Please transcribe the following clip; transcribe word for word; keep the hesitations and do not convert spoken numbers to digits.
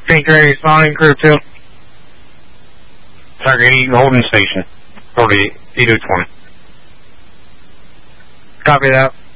Pink ready, spawning, crew two. Target E, holding station. forty-eight, eight oh twenty. Copy that.